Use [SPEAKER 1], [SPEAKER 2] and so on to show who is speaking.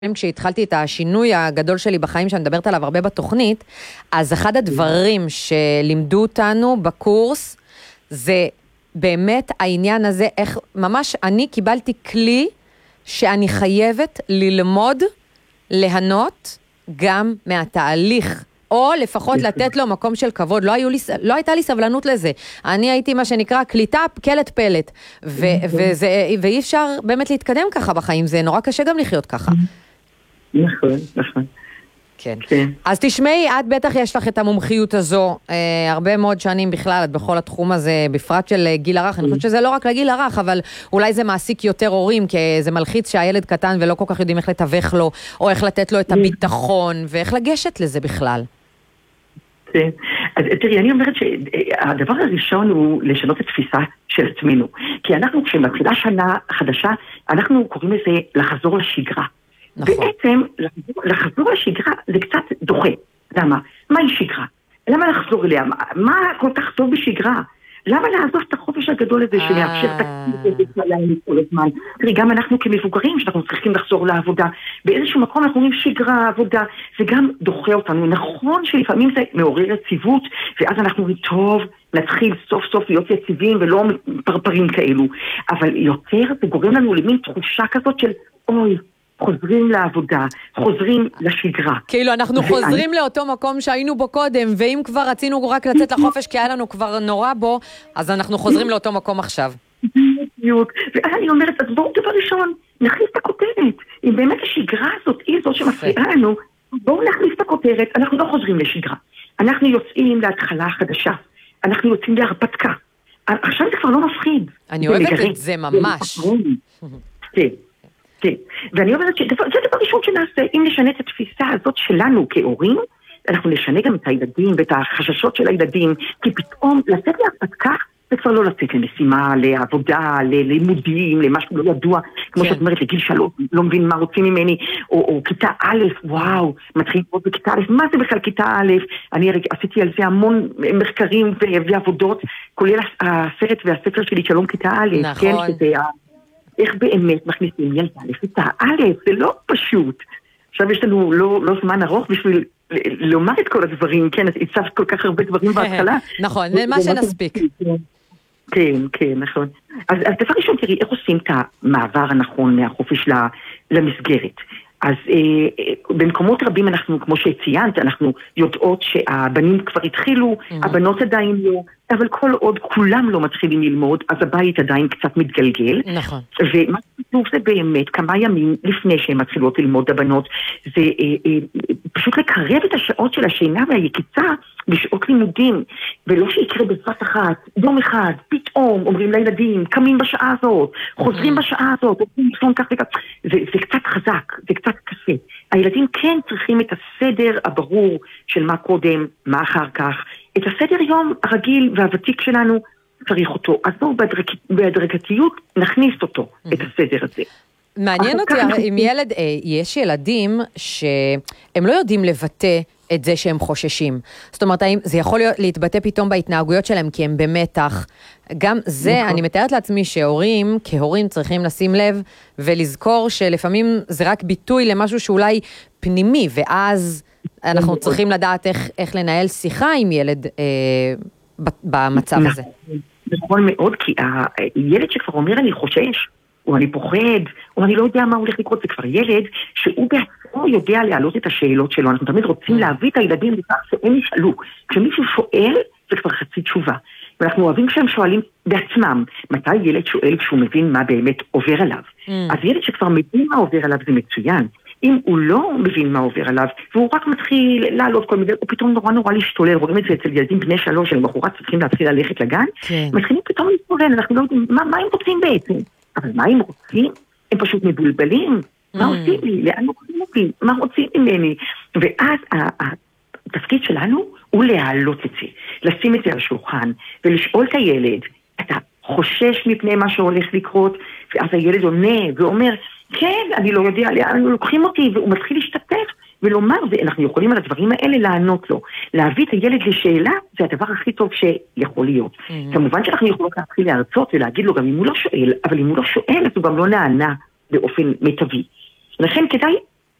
[SPEAKER 1] כשהתחלתי את השינוי הגדול שלי בחיים, שאני מדברת עליו הרבה בתוכנית, אז אחד הדברים שלימדו אותנו בקורס, זה באמת העניין הזה, איך ממש אני קיבלתי כלי שאני חייבת ללמוד, להנות גם מהתהליך, או לפחות לתת לו מקום של כבוד. לא הייתה לי סבלנות לזה. אני הייתי מה שנקרא קליטה, קלט פלט. ואי אפשר באמת להתקדם ככה בחיים. זה נורא קשה גם לחיות ככה.
[SPEAKER 2] נכון, נכון.
[SPEAKER 1] כן. אז תשמעי, את בטח יש לך את המומחיות הזו, הרבה מאוד שנים בכלל, את בכל התחום הזה, בפרט של גיל הרך. אני חושבת שזה לא רק לגיל הרך, אבל אולי זה מעסיק יותר הורים, כי זה מלחיץ שהילד קטן ולא כל כך יודעים איך לתווך לו, או איך לתת לו את הביטחון, ואיך לגשת לזה בכלל.
[SPEAKER 2] כן. אז תראי, אני אומרת שהדבר הראשון הוא לשנות את תפיסה של עצמנו. כי אנחנו, כשמתחילה שנה חדשה, אנחנו קוראים לזה לחזור לשגרה. נכון. בעצם, לחזור לשגרה זה קצת דוחה. למה? מהי שגרה? למה לחזור אליה? מה כל כך טוב בשגרה? למה לעזוב את החופש הגדול הזה שמאפשר את הכי כל הזמן? תראי, גם אנחנו כמבוגרים שאנחנו צריכים לחזור לעבודה, באיזשהו מקום אנחנו אומרים שגרה, עבודה, זה גם דוחה אותנו. נכון שלפעמים זה מעורר יציבות, ואז אנחנו אומרים, טוב, נתחיל סוף סוף להיות יציבים ולא פרפרים כאלו. אבל יותר זה גורם לנו למין תחושה כזאת של, אוי, חוזרים לעבודה, חוזרים לשגרה.
[SPEAKER 1] כאילו אנחנו חוזרים לאותו מקום שהיינו בו קודם, ואם כבר רצינו רק לצאת לחופש כי היה לנו כבר נורא בו, אז אנחנו חוזרים לאותו מקום עכשיו.
[SPEAKER 2] בדיוק. ואז אני אומרת, אז בואו דבר ראשון, נכניס את הכותרת. אם באמת השגרה הזאת היא זו שמפריעה לנו, בואו נכניס את הכותרת, אנחנו לא חוזרים לשגרה. אנחנו יוצאים להתחלה חדשה. אנחנו יוצאים להרפתקה. עכשיו זה כבר לא מפחיד.
[SPEAKER 1] אני אוהבת את זה ממש.
[SPEAKER 2] כן. כן, ואני אומרת שזה דבר ראשון שנעשה, אם נשנה את התפיסה הזאת שלנו כהורים, אנחנו נשנה גם את הילדים ואת החששות של הילדים, כי פתאום לצאת להרפתקה, זה כבר לא לצאת למשימה, לעבודה, ללימודים, למשהו לא ידוע, כמו שאת אומרת, לגיל 3, לא מבין מה רוצים ממני, או כיתה א', וואו, מתחיל לראות בכיתה א', מה זה בכלל כיתה א', אני עשיתי על זה המון מחקרים ועבודות, כולל הסרט והספר שלי, שלום כיתה א', כן, שזה איך באמת מכניסים ילדה לכיתה א', זה לא פשוט. עכשיו יש לנו לא זמן ארוך בשביל לומר את כל הדברים, כן, הצבת כל כך הרבה דברים בהתחלה.
[SPEAKER 1] נכון, מה שנספיק.
[SPEAKER 2] כן, כן, נכון. אז דבר ראשון, תראי, איך עושים את המעבר הנכון מהחופש למסגרת? אז במקומות רבים אנחנו, כמו שציינת, אנחנו יודעות שהבנים כבר התחילו, הבנות עדיין לא, אבל כל עוד כולם לא מתחילים ללמוד, אז הבית עדיין קצת מתגלגל.
[SPEAKER 1] נכון.
[SPEAKER 2] ומה שכתוב זה באמת, כמה ימים לפני שהן מתחילות ללמוד הבנות, זה פשוט לקרב את השעות של השינה והיקיצה בשעות לימודים, ולא שיקרה בבת אחת, יום אחד, פתאום אומרים לילדים, קמים בשעה הזאת, חוזרים בשעה הזאת, עושים לישון כך וכך, זה קצת חזק, זה קצת קשה. הילדים כן צריכים את הסדר הברור של מה קודם, מה אחר כך, את הסדר יום הרגיל והוותיק שלנו צריך אותו, אז בואו בהדרגתיות נכניס אותו, את הסדר הזה.
[SPEAKER 1] מעניין אותי, עם ילד, יש ילדים שהם לא יודעים לבטא את זה שהם חוששים. זאת אומרת, זה יכול להתבטא פתאום בהתנהגויות שלהם, כי הם במתח. גם זה, אני מתארת לעצמי שהורים, כהורים צריכים לשים לב, ולזכור שלפעמים זה רק ביטוי למשהו שאולי פנימי, ואז אנחנו צריכים לדעת איך לנהל שיחה עם ילד במצב הזה.
[SPEAKER 2] נכון מאוד, כי הילד שכבר אומר אני חושש, או אני פוחד, או אני לא יודע מה הולך לקרות, זה כבר ילד שהוא בעצמו יודע להעלות את השאלות שלו. אנחנו תמיד רוצים להביא את הילדים לכך שהם ישאלו. כשמישהו שואל, זה כבר חצי תשובה. ואנחנו אוהבים כשהם שואלים בעצמם, מתי ילד שואל כשהוא מבין מה באמת עובר עליו. אז ילד שכבר מבין מה עובר עליו זה מצוין. אם הוא לא מבין מה עובר עליו, והוא רק מתחיל לעלות כל מיני, הוא פתאום נורא להשתולל, רואים את זה אצל ילדים בני 3, שהם בחורת צריכים להתחיל ללכת לגן, מתחילים פתאום להשתולל, אנחנו לא יודעים, מה הם רוצים בעצם? אבל מה הם רוצים? הם פשוט מבולבלים. מה עושים לי? לאן רוצים אותי? מה רוצים ממני? ואז התפקיד שלנו הוא להעלות את זה, לשים את זה על השולחן, ולשאול את הילד, אתה חושש מפני מה שהולך לקרות? ואז הילד עונה ואומר, כן, אני לא יודע לאן לוקחים אותי, והוא מתחיל להשתתף ולומר, ואנחנו יכולים על הדברים האלה לענות לו. להביא את הילד לשאלה, זה הדבר הכי טוב שיכול להיות. כמובן שאנחנו יכולות להתחיל להרצות ולהגיד לו גם אם הוא לא שואל, אבל אם הוא לא שואל, אז הוא גם לא נענה באופן מיטבי. לכן כדאי